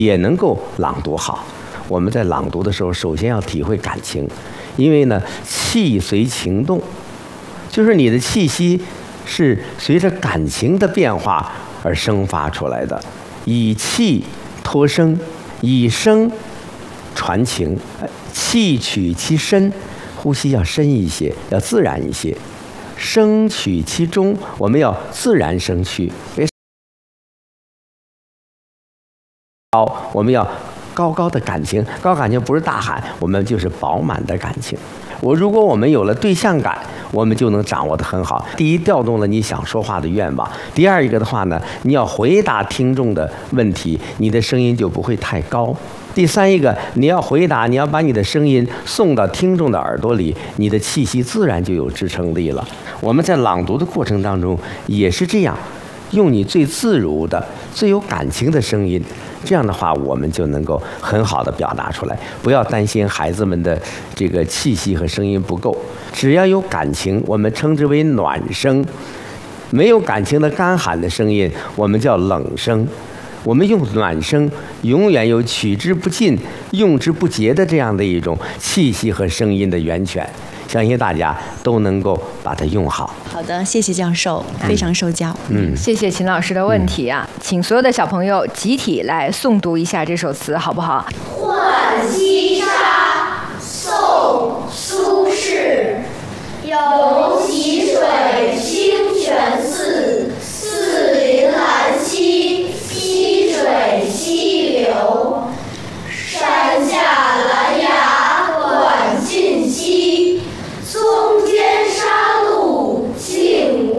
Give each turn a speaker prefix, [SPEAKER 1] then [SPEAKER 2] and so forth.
[SPEAKER 1] 也能够朗读好。我们在朗读的时候，首先要体会感情，因为呢，气随情动，就是你的气息是随着感情的变化而生发出来的。以气托声，以声传情，气取其深，呼吸要深一些，要自然一些；声取其中，我们要自然声去。我们要高高的感情，高感情不是大喊，我们就是饱满的感情。如果我们有了对象感，我们就能掌握得很好。第一，调动了你想说话的愿望；第二一个的话呢，你要回答听众的问题，你的声音就不会太高；第三一个，你要回答，你要把你的声音送到听众的耳朵里，你的气息自然就有支撑力了。我们在朗读的过程当中也是这样，用你最自如的、最有感情的声音。这样的话，我们就能够很好的表达出来。不要担心孩子们的这个气息和声音不够，只要有感情，我们称之为暖声；没有感情的干喊的声音，我们叫冷声。我们用暖声，永远有取之不尽、用之不竭的这样的一种气息和声音的源泉。相信大家都能够把它用好。
[SPEAKER 2] 好的，谢谢教授，非常受教。
[SPEAKER 3] 谢谢秦老师的问题啊，请所有的小朋友集体来诵读一下这首词，好不好？
[SPEAKER 4] 浣溪沙，宋·苏轼。有溪水清泉寺。